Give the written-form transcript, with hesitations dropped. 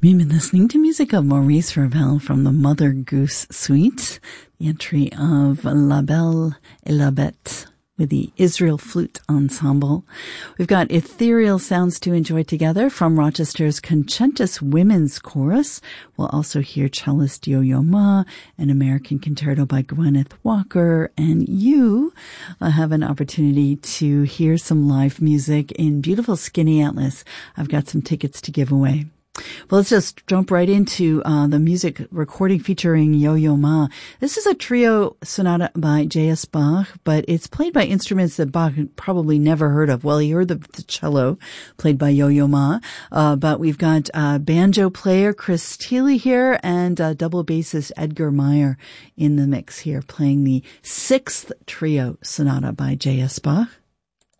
We've been listening to music of Maurice Ravel from the Mother Goose Suite, the entry of La Belle et la Bête with the Israel Flute Ensemble. We've got ethereal sounds to enjoy together from Rochester's Concentus Women's Chorus. We'll also hear cellist Yo-Yo Ma, an American concerto by Gwyneth Walker, and you have an opportunity to hear some live music in beautiful Skinny Atlas. I've got some tickets to give away. Well, let's just jump right into the music recording featuring Yo-Yo Ma. This is a trio sonata by J.S. Bach, but it's played by instruments that Bach probably never heard of. Well, he heard the cello played by Yo-Yo Ma, but we've got banjo player Chris Thiele here and double bassist Edgar Meyer in the mix here, playing the sixth trio sonata by J.S. Bach.